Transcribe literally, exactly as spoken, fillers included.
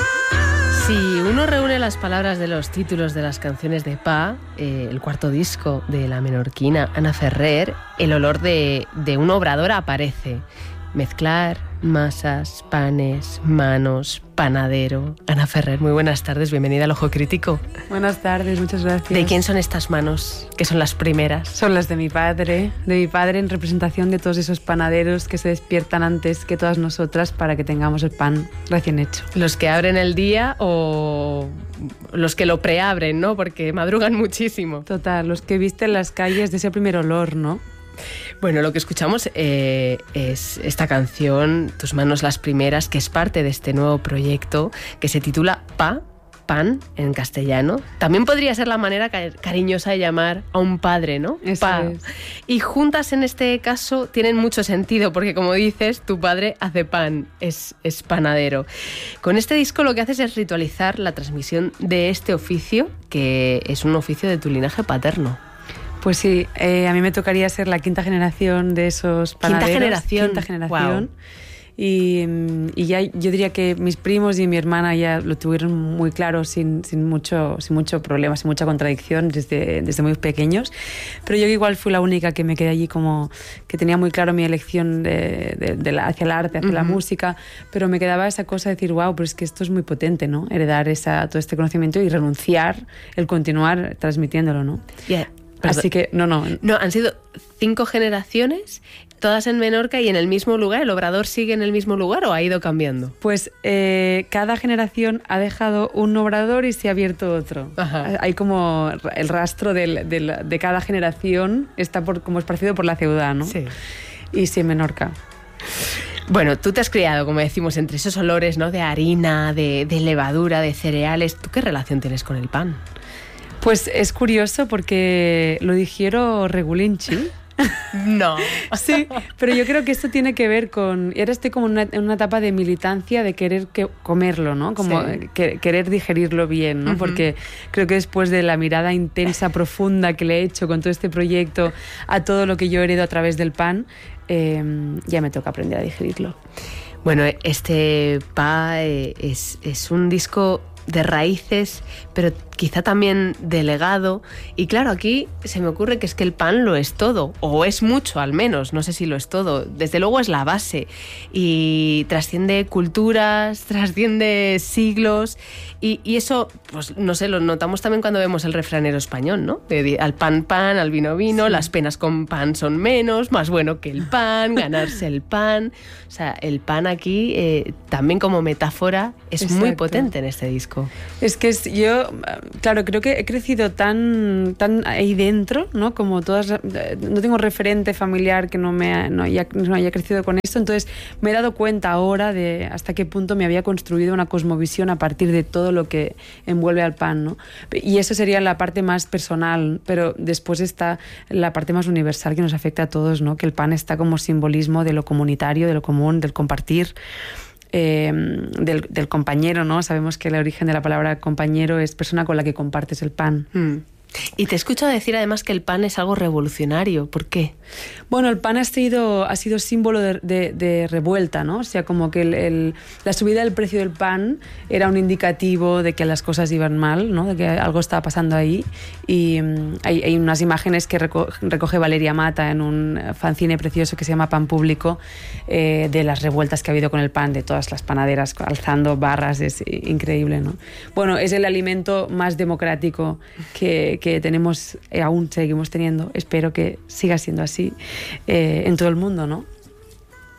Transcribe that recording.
Si uno reúne las palabras de los títulos de las canciones de Pa, eh, el cuarto disco de la menorquina Ana Ferrer, el olor de, de un obrador aparece. Mezclar masas, panes, manos, panadero. Ana Ferrer, muy buenas tardes, bienvenida al Ojo Crítico. Buenas tardes, muchas gracias. ¿De quién son estas manos? ¿Qué son las primeras? Son las de mi padre, de mi padre en representación de todos esos panaderos que se despiertan antes que todas nosotras para que tengamos el pan recién hecho. ¿Los que abren el día o los que lo preabren, no? Porque madrugan muchísimo. Total, los que visten las calles de ese primer olor, ¿no? Bueno, lo que escuchamos eh, es esta canción, Tus manos las primeras, que es parte de este nuevo proyecto que se titula Pa, pan en castellano. También podría ser la manera cariñosa de llamar a un padre, ¿no? Eso Pa. es. Y juntas en este caso tienen mucho sentido porque, como dices, tu padre hace pan, es, es panadero. Con este disco lo que haces es ritualizar la transmisión de este oficio, que es un oficio de tu linaje paterno. Pues sí, eh, a mí me tocaría ser la quinta generación de esos panaderos. Quinta generación. Quinta generación. Wow. Y, y ya yo diría que mis primos y mi hermana ya lo tuvieron muy claro, sin, sin, mucho, sin mucho problema, sin mucha contradicción desde, desde muy pequeños. Pero yo igual fui la única que me quedé allí como que tenía muy claro mi elección de, de, de la, hacia el arte, hacia uh-huh. la música, pero me quedaba esa cosa de decir, wow, pero es que esto es muy potente, ¿no? Heredar esa, todo este conocimiento y renunciar, el continuar transmitiéndolo, ¿no? Yeah. Perdón. Así que, no, no. No, han sido cinco generaciones, todas en Menorca y en el mismo lugar. ¿El obrador sigue en el mismo lugar o ha ido cambiando? Pues eh, cada generación ha dejado un obrador y se ha abierto otro. Ajá. Hay como el rastro del, del, de cada generación, está por, como esparcido por la ciudad, ¿no? Sí. Y sí, en Menorca. Bueno, tú te has criado, como decimos, entre esos olores, ¿no? De harina, de, de levadura, de cereales. ¿Tú qué relación tienes con el pan? Pues es curioso porque lo digiero regulinchi. No. Sí, pero yo creo que esto tiene que ver con... Ahora estoy como en una, en una etapa de militancia de querer que, comerlo, ¿no? Como sí. que, querer digerirlo bien, ¿no? Uh-huh. Porque creo que después de la mirada intensa, profunda que le he hecho con todo este proyecto a todo lo que yo heredo a través del pan, eh, ya me toca aprender a digerirlo. Bueno, este Pa eh, es, es un disco de raíces, pero quizá también de legado. Y claro, aquí se me ocurre que es que el pan lo es todo, o es mucho al menos, no sé si lo es todo. Desde luego es la base y trasciende culturas, trasciende siglos y, y eso, pues no sé, lo notamos también cuando vemos el refranero español, ¿no? De, al pan pan, al vino vino, sí. Las penas con pan son menos, más bueno que el pan, ganarse el pan. O sea, el pan aquí eh, también como metáfora es Exacto. muy potente en este disco. Es que es, yo, claro, creo que he crecido tan, tan ahí dentro, ¿no? Como todas, no tengo referente familiar que no me no haya, no haya crecido con esto, entonces me he dado cuenta ahora de hasta qué punto me había construido una cosmovisión a partir de todo lo que envuelve al pan, ¿no? Y eso sería la parte más personal, pero después está la parte más universal que nos afecta a todos, ¿no? Que el pan está como simbolismo de lo comunitario, de lo común, del compartir. Eh, del, del compañero, ¿no? Sabemos que el origen de la palabra compañero es persona con la que compartes el pan. Mm. Y te escucho decir además que el pan es algo revolucionario. ¿Por qué? Bueno, el pan ha sido, ha sido símbolo de, de, de revuelta, ¿no? O sea, como que el, el, la subida del precio del pan era un indicativo de que las cosas iban mal, ¿no? De que algo estaba pasando ahí. Y um, hay, hay unas imágenes que reco recoge Valeria Mata en un fanzine precioso que se llama Pan Público, eh, de las revueltas que ha habido con el pan, de todas las panaderas alzando barras. Es increíble, ¿no? Bueno, es el alimento más democrático que que tenemos, eh, aún seguimos teniendo, espero que siga siendo así eh, en todo el mundo, ¿no?